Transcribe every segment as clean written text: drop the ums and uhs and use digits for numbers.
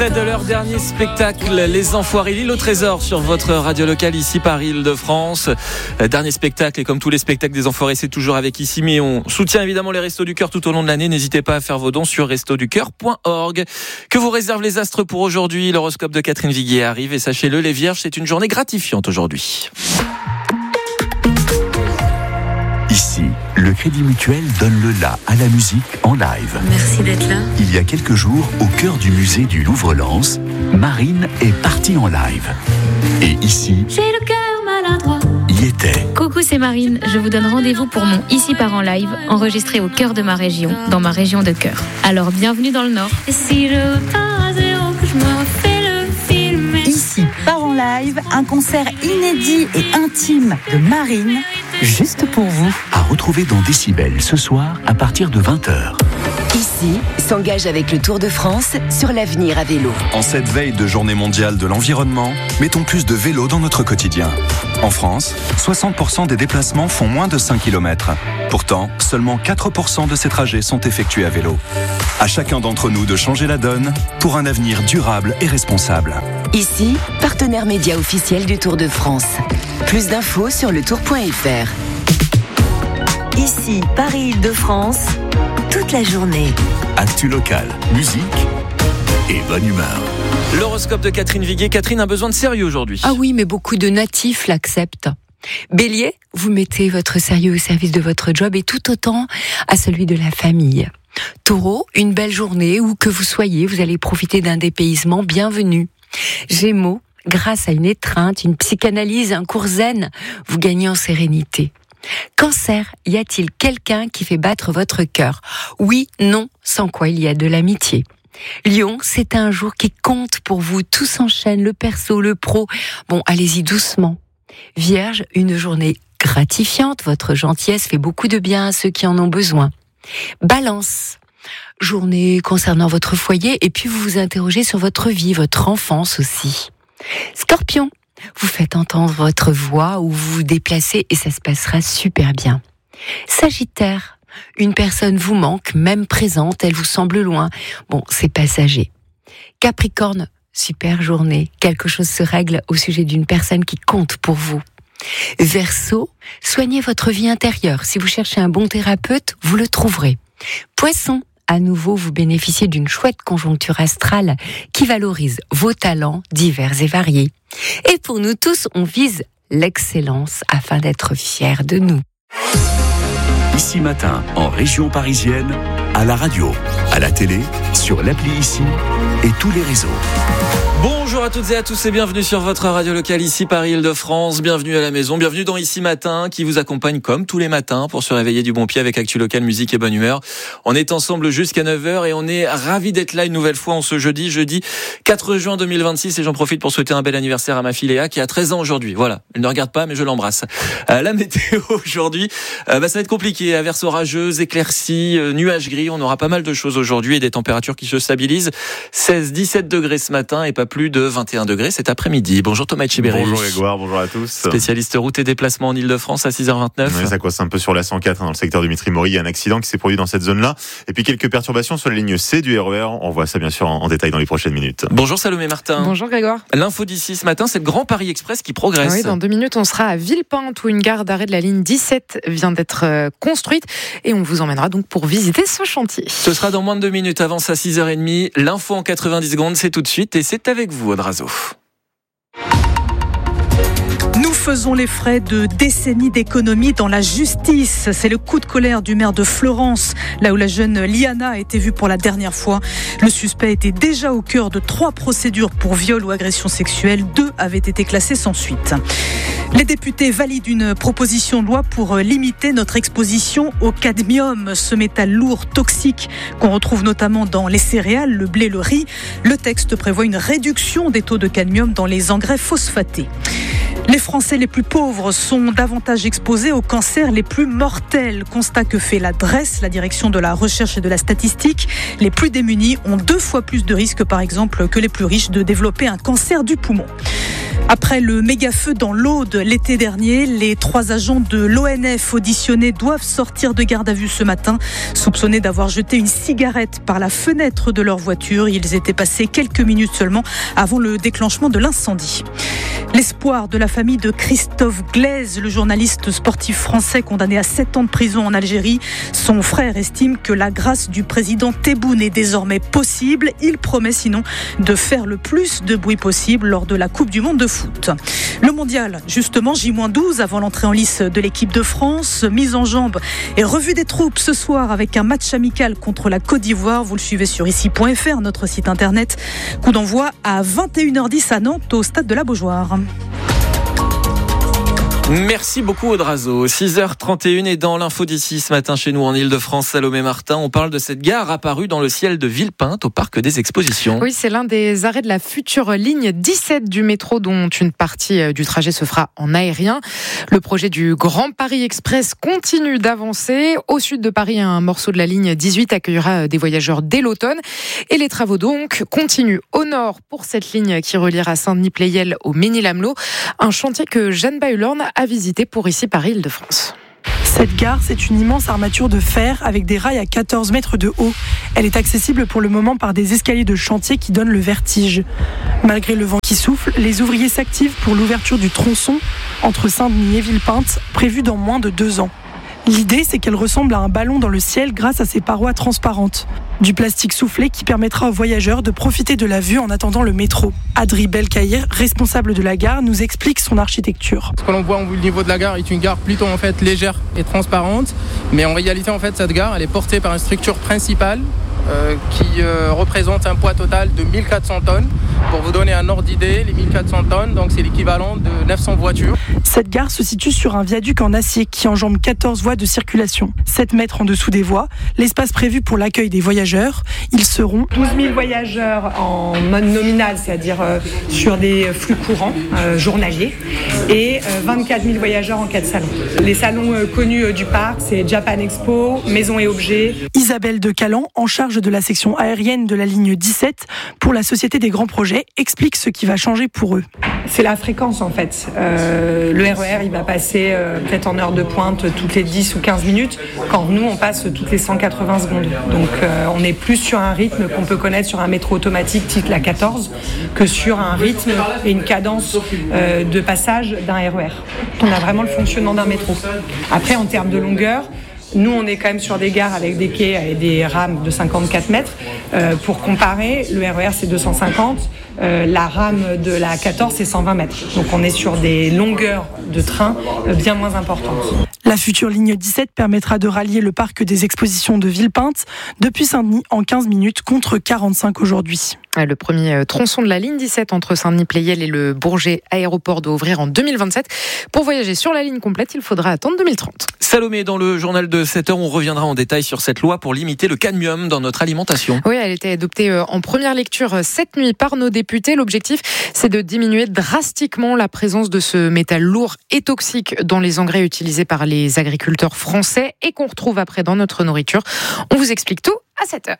De leur dernier spectacle, Les Enfoirés, l'île au trésor sur votre radio locale ici par Île-de-France. Dernier spectacle, et comme tous les spectacles des Enfoirés, c'est toujours avec ici, mais on soutient évidemment les Restos du Cœur tout au long de l'année. N'hésitez pas à faire vos dons sur restoducoeur.org. Que vous réservent les astres pour aujourd'hui? L'horoscope de Catherine Viguier arrive et sachez-le, les Vierges, c'est une journée gratifiante aujourd'hui. Ici, le Crédit Mutuel donne le la à la musique en live. Merci d'être là. Il y a quelques jours, au cœur du musée du Louvre-Lens, Marine est partie en live. Et ici, J'ai le cœur maladroit. y était. Coucou, c'est Marine. Je vous donne rendez-vous pour mon Ici part en live, enregistré au cœur de ma région, dans ma région de cœur. Alors, bienvenue dans le Nord. Et si je pars à zéro, que je me refais le film. Ici part en live, un concert inédit et intime de Marine, juste pour vous. À retrouver dans Décibel ce soir à partir de 20h. Ici s'engage avec le Tour de France sur l'avenir à vélo. En cette veille de journée mondiale de l'environnement, mettons plus de vélo dans notre quotidien. En France, 60% des déplacements font moins de 5 km. Pourtant, seulement 4% de ces trajets sont effectués à vélo. À chacun d'entre nous de changer la donne pour un avenir durable et responsable. Ici, partenaire média officiel du Tour de France. Plus d'infos sur letour.fr. Ici, Paris-Île-de-France, toute la journée. Actu local, musique et bonne humeur. L'horoscope de Catherine Viguier. Catherine a besoin de sérieux aujourd'hui. Ah oui, mais beaucoup de natifs l'acceptent. Bélier, vous mettez votre sérieux au service de votre job et tout autant à celui de la famille. Taureau, une belle journée où que vous soyez, vous allez profiter d'un dépaysement bienvenu. Gémeaux, grâce à une étreinte, une psychanalyse, un cours zen, vous gagnez en sérénité. Cancer, y a-t-il quelqu'un qui fait battre votre cœur? Oui, non, sans quoi il y a de l'amitié. Lion, c'est un jour qui compte pour vous, tout s'enchaîne, le perso, le pro. Bon, allez-y doucement. Vierge, une journée gratifiante, votre gentillesse fait beaucoup de bien à ceux qui en ont besoin. Balance, journée concernant votre foyer et puis vous vous interrogez sur votre vie, votre enfance aussi. Scorpion, vous faites entendre votre voix ou vous vous déplacez et ça se passera super bien. Sagittaire, une personne vous manque, même présente, elle vous semble loin. Bon, c'est passager. Capricorne, super journée, quelque chose se règle au sujet d'une personne qui compte pour vous. Verseau, soignez votre vie intérieure. Si vous cherchez un bon thérapeute, vous le trouverez. Poisson, à nouveau, vous bénéficiez d'une chouette conjoncture astrale qui valorise vos talents divers et variés. Et pour nous tous, on vise l'excellence afin d'être fiers de nous. Ici matin, en région parisienne, à la radio, à la télé, sur l'appli Ici et tous les réseaux. Bonjour à toutes et à tous et bienvenue sur votre radio locale ici Paris-Île-de-France. Bienvenue à la maison, bienvenue dans Ici Matin qui vous accompagne comme tous les matins pour se réveiller du bon pied avec Actu Local, musique et bonne humeur. On est ensemble jusqu'à 9h et on est ravis d'être là une nouvelle fois en ce jeudi 4 juin 2026 et j'en profite pour souhaiter un bel anniversaire à ma fille Léa qui a 13 ans aujourd'hui. Voilà, elle ne regarde pas mais je l'embrasse. La météo aujourd'hui, ça va être compliqué, averses orageuses, éclaircies, nuages gris, on aura pas mal de choses aujourd'hui et des températures qui se stabilisent. 16-17 degrés ce matin et pas plus de 21 degrés cet après-midi. Bonjour Thomas Chibéry. Bonjour Grégoire, bonjour à tous. Spécialiste route et déplacement en Ile-de-France à 6h29. Ouais, ça coince un peu sur la 104 dans le secteur du Dimitri-Maury. Il y a un accident qui s'est produit dans cette zone-là. Et puis quelques perturbations sur la ligne C du RER. On voit ça bien sûr en détail dans les prochaines minutes. Bonjour Salomé Martin. Bonjour Grégoire. L'info d'ici ce matin, c'est le Grand Paris Express qui progresse. Oui, dans 2 minutes, on sera à Villepinte où une gare d'arrêt de la ligne 17 vient d'être construite. Et on vous emmènera donc pour visiter ce chantier. Ce sera dans moins de 2 minutes, avance à 6h30. L'info en 90 secondes, c'est tout de suite et c'est avec vous, Odrazo. Nous faisons les frais de décennies d'économie dans la justice. C'est le coup de colère du maire de Florence, là où la jeune Liana a été vue pour la dernière fois. Le suspect était déjà au cœur de 3 procédures pour viol ou agression sexuelle. 2 avaient été classées sans suite. Les députés valident une proposition de loi pour limiter notre exposition au cadmium, ce métal lourd, toxique, qu'on retrouve notamment dans les céréales, le blé, le riz. Le texte prévoit une réduction des taux de cadmium dans les engrais phosphatés. Les Français les plus pauvres sont davantage exposés aux cancers les plus mortels. Constat que fait la DRES, la Direction de la Recherche et de la Statistique. Les plus démunis ont 2 fois plus de risques, par exemple, que les plus riches de développer un cancer du poumon. Après le méga-feu dans l'Aude l'été dernier, les 3 agents de l'ONF auditionnés doivent sortir de garde à vue ce matin, soupçonnés d'avoir jeté une cigarette par la fenêtre de leur voiture. Ils étaient passés quelques minutes seulement avant le déclenchement de l'incendie. L'espoir de la famille de Christophe Glaise, le journaliste sportif français condamné à 7 ans de prison en Algérie. Son frère estime que la grâce du président Tebboune est désormais possible. Il promet sinon de faire le plus de bruit possible lors de la Coupe du Monde de foot. Le mondial, justement, J-12 avant l'entrée en lice de l'équipe de France. Mise en jambe et revue des troupes ce soir avec un match amical contre la Côte d'Ivoire. Vous le suivez sur ici.fr, notre site internet. Coup d'envoi à 21h10 à Nantes au stade de la Beaujoire. Merci beaucoup Audrazo. 6h31 et dans l'info d'ici ce matin chez nous en Ile-de-France, Salomé Martin, on parle de cette gare apparue dans le ciel de Villepinte au parc des expositions. Oui, c'est l'un des arrêts de la future ligne 17 du métro dont une partie du trajet se fera en aérien. Le projet du Grand Paris Express continue d'avancer. Au sud de Paris, un morceau de la ligne 18 accueillera des voyageurs dès l'automne. Et les travaux donc continuent au nord pour cette ligne qui reliera Saint-Denis-Pleyel au Mesnil-Amelot. Un chantier que Jeanne Bahulorn a visité pour ici Paris Île-de-France. Cette gare, c'est une immense armature de fer avec des rails à 14 mètres de haut. Elle est accessible pour le moment par des escaliers de chantier qui donnent le vertige. Malgré le vent qui souffle, les ouvriers s'activent pour l'ouverture du tronçon entre Saint-Denis et Villepinte, prévu dans moins de 2 ans. L'idée, c'est qu'elle ressemble à un ballon dans le ciel grâce à ses parois transparentes. Du plastique soufflé qui permettra aux voyageurs de profiter de la vue en attendant le métro. Adri Belkaïr, responsable de la gare, nous explique son architecture. Ce que l'on voit au niveau de la gare est une gare plutôt légère et transparente, mais en réalité cette gare elle est portée par une structure principale qui représente un poids total de 1400 tonnes. Pour vous donner un ordre d'idée, les 1400 tonnes, donc c'est l'équivalent de 900 voitures. Cette gare se situe sur un viaduc en acier qui enjambe 14 voies de circulation. 7 mètres en dessous des voies, l'espace prévu pour l'accueil des voyageurs. Ils seront 12 000 voyageurs en mode nominal, c'est-à-dire sur des flux courants journaliers, et 24 000 voyageurs en 4 salons. Les salons connus du parc, c'est Japan Expo, Maisons et Objets. Isabelle de Calan, en charge de la section aérienne de la ligne 17 pour la Société des Grands Projets, explique ce qui va changer pour eux. C'est la fréquence le RER il va passer peut-être en heure de pointe toutes les 10 ou 15 minutes, quand nous on passe toutes les 180 secondes. Donc on est plus sur un rythme qu'on peut connaître sur un métro automatique type la 14 que sur un rythme et une cadence de passage d'un RER. On a vraiment le fonctionnement d'un métro. Après en termes de longueur, nous, on est quand même sur des gares avec des quais et des rames de 54 mètres. Pour comparer, le RER, c'est 250. La rame de la 14, c'est 120 mètres. Donc, on est sur des longueurs de train bien moins importantes. La future ligne 17 permettra de rallier le parc des expositions de Villepinte depuis Saint-Denis en 15 minutes contre 45 aujourd'hui. Le premier tronçon de la ligne 17 entre Saint-Denis-Pleyel et le Bourget Aéroport doit ouvrir en 2027. Pour voyager sur la ligne complète, il faudra attendre 2030. Salomé, dans le journal de 7h, on reviendra en détail sur cette loi pour limiter le cadmium dans notre alimentation. Oui, elle a été adoptée en première lecture cette nuit par nos députés. L'objectif, c'est de diminuer drastiquement la présence de ce métal lourd et toxique dans les engrais utilisés par les agriculteurs français et qu'on retrouve après dans notre nourriture. On vous explique tout à 7h.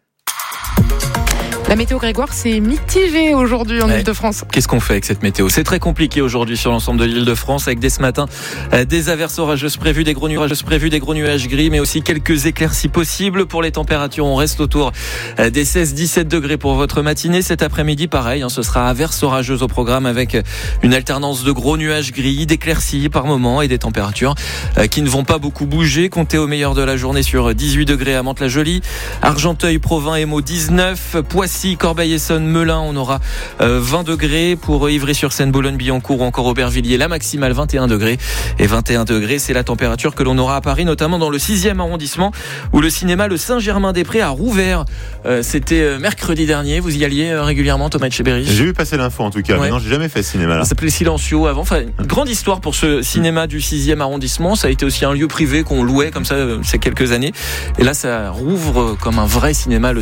La météo, Grégoire, c'est mitigé aujourd'hui en Ile-de-France. Qu'est-ce qu'on fait avec cette météo ? C'est très compliqué aujourd'hui sur l'ensemble de l'Île-de-France, avec dès ce matin des averses orageuses prévues, des gros nuages gris, mais aussi quelques éclaircies possibles. Pour les températures, on reste autour des 16-17 degrés pour votre matinée. Cet après-midi, pareil, ce sera averses orageuses au programme avec une alternance de gros nuages gris, d'éclaircies par moment et des températures qui ne vont pas beaucoup bouger. Comptez au meilleur de la journée sur 18 degrés à Mantes-la-Jolie, Argenteuil, Provins, Émaux 19, Poissy, Corbeil-Essonnes, Melun, on aura 20 degrés. Pour Ivry-sur-Seine, Boulogne-Billancourt ou encore Aubervilliers, la maximale 21 degrés. Et 21 degrés, c'est la température que l'on aura à Paris, notamment dans le 6e arrondissement où le cinéma Le Saint-Germain-des-Prés a rouvert. C'était mercredi dernier. Vous y alliez régulièrement, Thomas Etcheberry ? J'ai vu passer l'info en tout cas, mais non, j'ai jamais fait ce cinéma-là. Ça s'appelait Silencio avant. Enfin, une grande histoire pour ce cinéma du 6e arrondissement. Ça a été aussi un lieu privé qu'on louait comme ça ces quelques années. Et là, ça rouvre comme un vrai cinéma Le Saint-Germain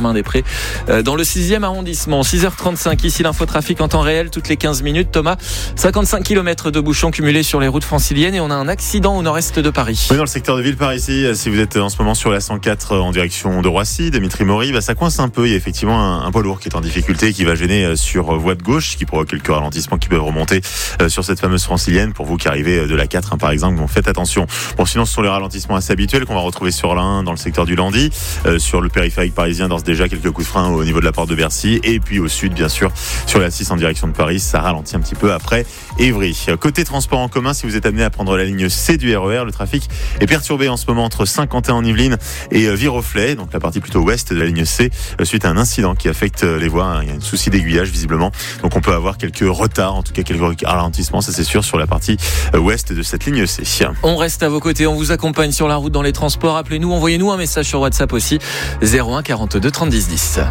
Saint-Germain-des-Prés, dans le 6e arrondissement. 6h35, ici l'infotrafic en temps réel, toutes les 15 minutes. Thomas, 55 km de bouchons cumulés sur les routes franciliennes et on a un accident au nord-est de Paris. Oui, dans le secteur de Villeparisis, si vous êtes en ce moment sur la 104 en direction de Roissy, Dimitri Maury, ça coince un peu. Il y a effectivement un poids lourd qui est en difficulté et qui va gêner sur voie de gauche, qui provoque quelques ralentissements qui peuvent remonter sur cette fameuse francilienne. Pour vous qui arrivez de la 4, par exemple, bon, faites attention. Bon, sinon, ce sont les ralentissements assez habituels qu'on va retrouver sur l'A1 dans le secteur du Landy, sur le périphérique parisien, d'ores déjà quelques coups de frein au niveau de la porte de Bercy, et puis au sud, bien sûr, sur la 6 en direction de Paris, ça ralentit un petit peu après Évry. Côté transport en commun, si vous êtes amené à prendre la ligne C du RER, le trafic est perturbé en ce moment entre Saint-Quentin en Yvelines et Viroflay, donc la partie plutôt ouest de la ligne C, suite à un incident qui affecte les voies. Il y a un souci d'aiguillage visiblement, donc on peut avoir quelques retards, en tout cas quelques ralentissements, ça c'est sûr, sur la partie ouest de cette ligne C. On reste à vos côtés, on vous accompagne sur la route, dans les transports. Appelez-nous, envoyez-nous un message sur WhatsApp aussi, 01 42 30 10 10.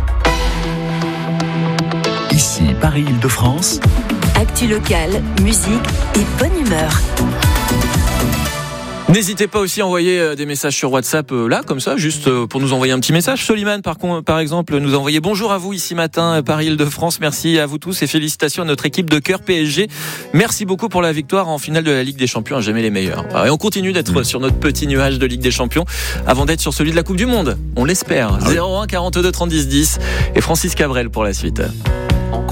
Ici Paris-Île-de-France. Actu locale, musique et bonne humeur. N'hésitez pas aussi à envoyer des messages sur WhatsApp là, comme ça, juste pour nous envoyer un petit message. Soliman, par exemple, nous a envoyé bonjour à vous ici matin, Paris-Île-de-France. Merci à vous tous et félicitations à notre équipe de cœur PSG. Merci beaucoup pour la victoire en finale de la Ligue des Champions. À jamais les meilleurs. Et on continue d'être sur notre petit nuage de Ligue des Champions avant d'être sur celui de la Coupe du Monde. On l'espère. 01 42 30 10 10 et Francis Cabrel pour la suite.